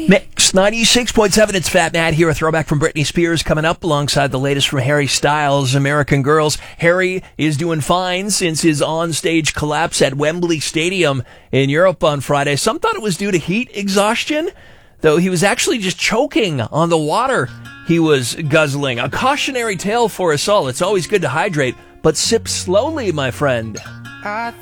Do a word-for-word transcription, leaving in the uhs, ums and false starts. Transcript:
Mix ninety-six point seven, it's Fat Matt here. A throwback from Britney Spears coming up alongside the latest from Harry Styles, American Girls. Harry is doing fine since his on-stage collapse at Wembley Stadium in Europe on Friday. Some thought it was due to heat exhaustion, though he was actually just choking on the water he was guzzling. A cautionary tale for us all. It's always good to hydrate, but sip slowly, my friend. I